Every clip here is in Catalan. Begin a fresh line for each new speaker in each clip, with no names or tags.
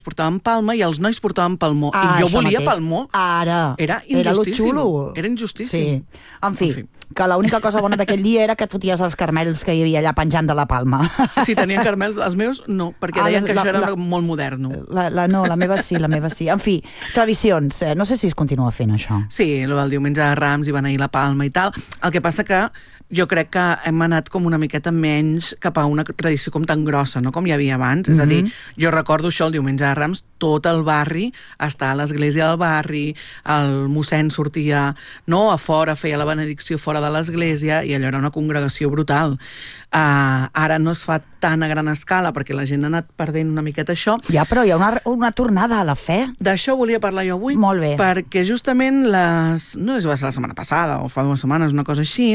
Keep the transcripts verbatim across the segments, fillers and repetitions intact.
portaven palma i els nois portaven palmó.
Ah,
I jo
això
volia
mateix.
palmó.
Ara.
Era
Era lo
injustíssim.
xulo.
Era injustíssim.
Sí. En fi,
En fi.
que l'única cosa bona d'aquell dia era que et foties els carmells que hi havia allà penjant de la palma.
Si tenien carmels, els meus no, perquè
Ah,
deien que
la-
això era
la-
molt modern.
La, la, no, la meva sí, la meva sí. En fi, tradicions. Eh? No sé si es continua fent això.
Sí, el del diumenge de Rams i beneir la palma i tal. El que passa que jo crec que hem anat com una miqueta menys cap a una tradició com tan grossa, no? Com hi havia abans. Mm-hmm. És a dir, jo recordo això, el diumenge de Rams, tot el barri està a l'església del barri, el mossèn sortia no, a fora, feia la benedicció fora de l'església i allò era una congregació brutal. Uh, ara no es fa tan a gran escala perquè la gent ha anat perdent una miqueta això.
Ja, però hi ha una, una tornada a la fe.
D'això volia parlar jo avui.
Molt bé.
Perquè justament les... no és la setmana passada o fa dues setmanes, una cosa així,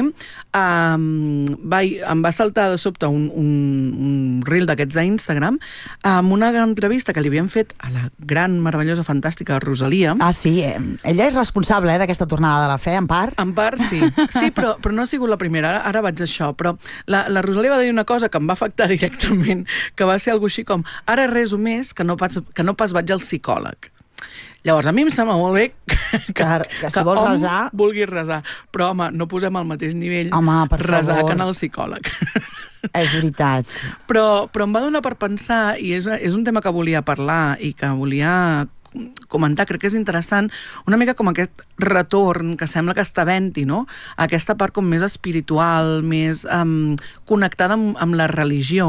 um, va, em va saltar de sobte un, un, un reel d'aquests d'Instagram amb una entrevista que li havien fet a la gran, meravellosa, fantàstica Rosalia.
Ah, sí. Eh? Ella és responsable eh, d'aquesta tornada de la fe, en part.
En part, sí. Sí, però, però no ha sigut la primera. Ara, ara vaig a això. Però la, la Rosalia va dir una cosa que em va afectar directament, que va ser alguna així com ara reso més que no pas, que no pas vaig al psicòleg. Llavors, a mi em sembla molt bé que, que,
que, que si vols
hom
resar...
vulgui resar. Però, home, no posem al mateix nivell
home, per
resar
favor.
que anar al psicòleg.
És veritat.
Però, però em va donar per pensar, i és, és un tema que volia parlar i que volia comentar, crec que és interessant, una mica com aquest retorn que sembla que està havent-hi, no? Aquesta part com més espiritual, més um, connectada amb, amb la religió.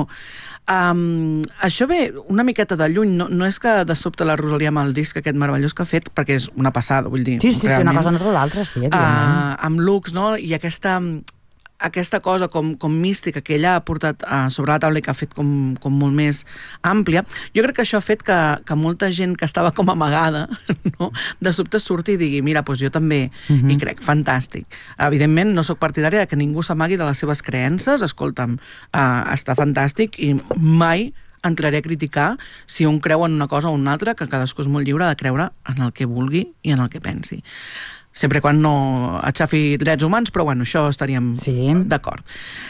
Um, això ve una miqueta de lluny, no, no és que de sobte la Rosalia amb el disc aquest meravellós que ha fet, perquè és una passada, vull dir.
Sí, sí, sí,
realment,
una cosa no treu l'altra, sí, evidentment.
Uh, amb looks, no? I aquesta... aquesta cosa com, com mística que ella ha portat uh, sobre la taula i que ha fet com, com molt més àmplia, jo crec que això ha fet que, que molta gent que estava com amagada, no? De sobte surti i digui, mira, doncs jo també uh-huh. hi crec, fantàstic. Evidentment no sóc partidària que ningú s'amagui de les seves creences, escolta'm, uh, està fantàstic i mai entraré a criticar si un creu en una cosa o una altra, que cadascú és molt lliure de creure en el que vulgui i en el que pensi. Sempre quan no aixafi drets humans, però bueno, això estaríem sí. d'acord.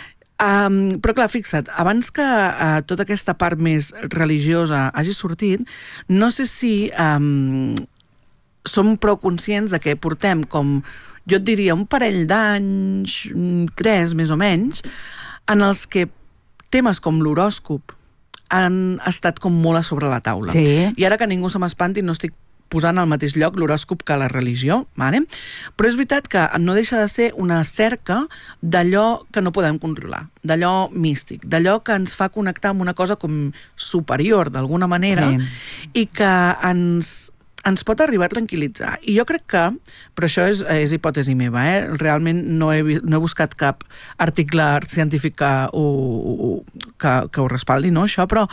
Um, però clar, fixa't, abans que uh, tota aquesta part més religiosa hagi sortit, no sé si um, som prou conscients de que portem com, jo et diria, un parell d'anys, tres més o menys, en els que temes com l'horòscop han estat com molt a sobre la taula.
Sí.
I ara que ningú se m'espanti, no estic posant al mateix lloc l'horòscop que la religió, vale? Però és veritat que no deixa de ser una cerca d'allò que no podem controlar, d'allò místic, d'allò que ens fa connectar amb una cosa com superior, d'alguna manera, sí. i que ens, ens pot arribar a tranquil·litzar. I jo crec que, però això és, és hipòtesi meva, eh? Realment no he, no he buscat cap article científic que ho, que, que ho respaldi, no, això, però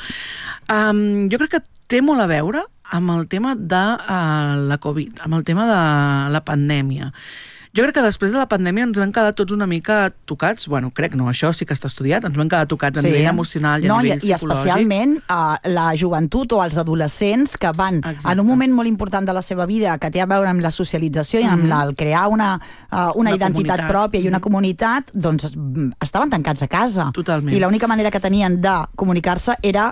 um, jo crec que té molt a veure amb el tema de uh, la Covid, amb el tema de la pandèmia. Jo crec que després de la pandèmia ens vam quedar tots una mica tocats, bueno, crec, no, això sí que està estudiat, ens vam quedar tocats a sí. nivell emocional i a
no,
nivell
i,
psicològic.
I especialment uh, la joventut o els adolescents que van, exacte. En un moment molt important de la seva vida, que té a veure amb la socialització i amb mm-hmm. la, el crear una, uh, una, una identitat comunitat. Pròpia i una mm-hmm. comunitat, doncs estaven tancats a casa.
Totalment.
I l'única manera que tenien de comunicar-se era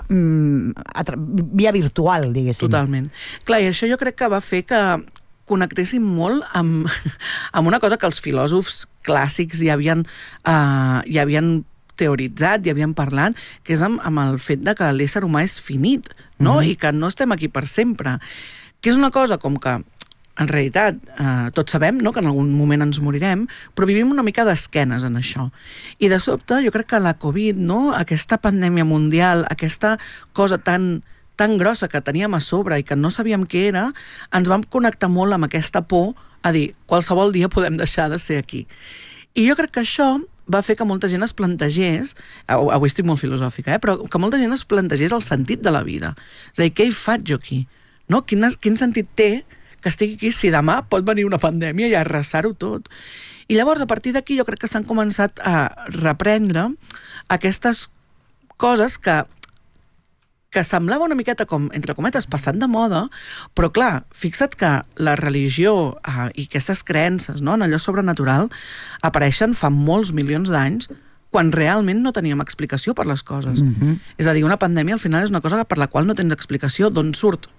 mm, via virtual, diguéssim.
Totalment. Clar, i això jo crec que va fer que connectéssim molt amb, amb una cosa que els filòsofs clàssics ja havien, uh, ja havien teoritzat, ja havien parlat, que és amb, amb el fet de que l'ésser humà és finit, no? Mm-hmm. I que no estem aquí per sempre. Que és una cosa com que, en realitat, eh, tots sabem, no?, que en algun moment ens morirem, però vivim una mica d'esquenes en això. I de sobte, jo crec que la Covid, no?, aquesta pandèmia mundial, aquesta cosa tan tan grossa que teníem a sobre i que no sabíem què era, ens vam connectar molt amb aquesta por a dir, qualsevol dia podem deixar de ser aquí. I jo crec que això va fer que molta gent es plantegés, avui estic molt filosòfica, eh, però que molta gent es plantegés el sentit de la vida. És a dir, què hi faig jo aquí? No? Quin, quin sentit té que estigui aquí si demà pot venir una pandèmia i arrasar-ho tot? I llavors, a partir d'aquí, jo crec que s'han començat a reprendre aquestes coses que que semblava una miqueta com, entre cometes, passant de moda, però clar, fixa't que la religió eh, i aquestes creences, no?, en allò sobrenatural, apareixen fa molts milions d'anys quan realment no teníem explicació per les coses. Mm-hmm. És a dir, una pandèmia al final és una cosa per la qual no tens explicació d'on surt